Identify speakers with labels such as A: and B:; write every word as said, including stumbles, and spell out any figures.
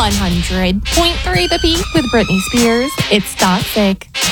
A: one hundred point three The Peak with Britney Spears. It's Toxic.